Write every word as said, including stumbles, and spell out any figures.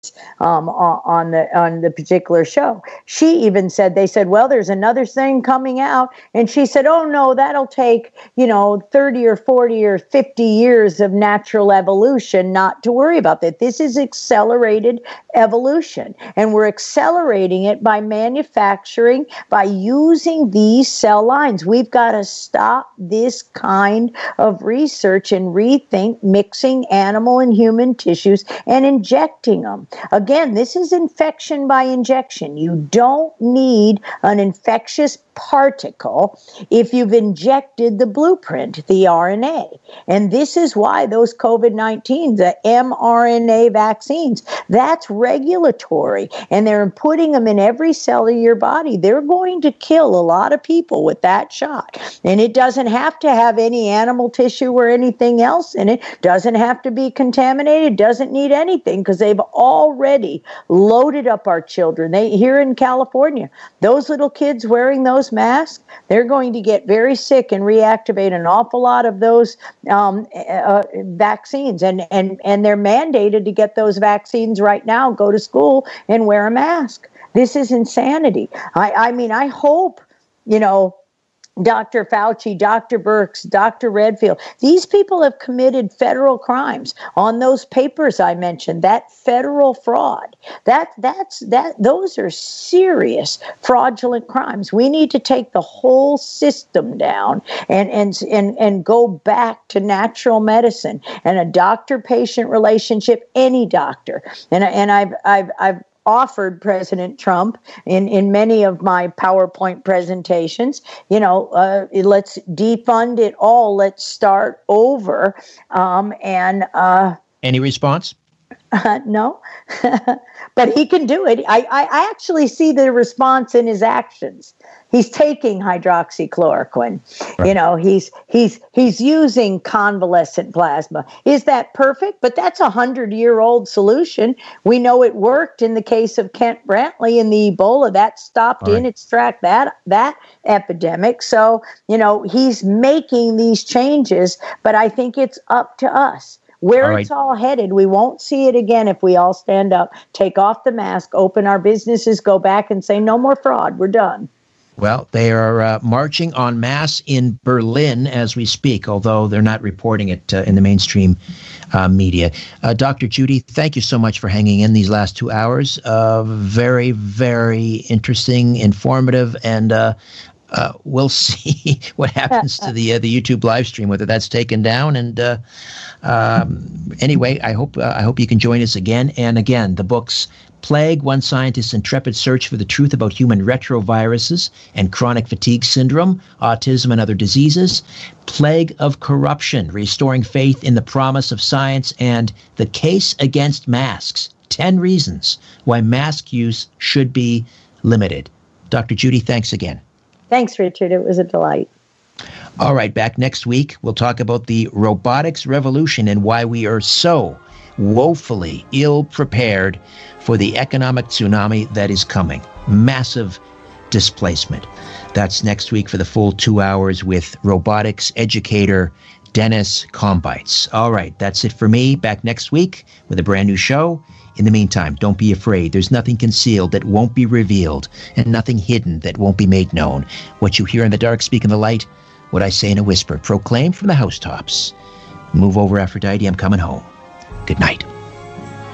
Um, on the on the particular show. She even said, they said, well, there's another thing coming out. And she said, oh, no, that'll take, you know, thirty or forty or fifty years of natural evolution, not to worry about that. This is accelerated evolution. And we're accelerating it by manufacturing, by using these cell lines. We've got to stop this kind of research and rethink mixing animal and human tissues and injecting them. Again, this is infection by injection. You don't need an infectious particle if you've injected the blueprint, the R N A. And this is why those COVID nineteen, the mRNA vaccines, that's regulatory. And they're putting them in every cell of your body. They're going to kill a lot of people with that shot. And it doesn't have to have any animal tissue or anything else in it. Doesn't have to be contaminated. Doesn't need anything, because they've already loaded up our children. They here in California, those little kids wearing those masks, they're going to get very sick and reactivate an awful lot of those um, uh, vaccines. And, and, and they're mandated to get those vaccines right now, go to school and wear a mask. This is insanity. I, I mean, I hope, you know, Doctor Fauci, Doctor Birx, Doctor Redfield, these people have committed federal crimes on those papers I mentioned, that federal fraud. That that's that those are serious fraudulent crimes. We need to take the whole system down and and and, and go back to natural medicine and a doctor-patient relationship, any doctor. And and I've I've I've offered President Trump in, in many of my PowerPoint presentations, you know, uh, let's defund it all. Let's start over. Um, and uh, any response? Uh, no, but he can do it. I, I, I actually see the response in his actions. He's taking hydroxychloroquine. Right. You know, he's he's he's using convalescent plasma. Is that perfect? But that's a hundred-year-old solution. We know it worked in the case of Kent Brantley in the Ebola. That stopped right. in its track that that epidemic. So, you know, he's making these changes, but I think it's up to us. Where all right. it's all headed, we won't see it again if we all stand up, take off the mask, open our businesses, go back and say, no more fraud, we're done. Well, they are uh, marching en masse in Berlin as we speak, although they're not reporting it uh, in the mainstream uh, media. Uh, Doctor Judy, thank you so much for hanging in these last two hours. Uh, very, very interesting, informative, and uh, uh, we'll see what happens to the uh, the YouTube live stream, whether that's taken down. And uh, um, anyway, I hope uh, I hope you can join us again. And again, the books Plague, One Scientist's Intrepid Search for the Truth About Human Retroviruses and Chronic Fatigue Syndrome, Autism and Other Diseases, Plague of Corruption, Restoring Faith in the Promise of Science, and The Case Against Masks, ten Reasons Why Mask Use Should Be Limited. Doctor Judy, thanks again. Thanks, Richard. It was a delight. All right, back next week, we'll talk about the robotics revolution and why we are so woefully ill-prepared for the economic tsunami that is coming. Massive displacement. That's next week for the full two hours with robotics educator Dennis Combites. All right, that's it for me. Back next week with a brand new show. In the meantime, don't be afraid. There's nothing concealed that won't be revealed, and nothing hidden that won't be made known. What you hear in the dark, speak in the light. What I say in a whisper, proclaim from the housetops. Move over, Aphrodite, I'm coming home. Good night.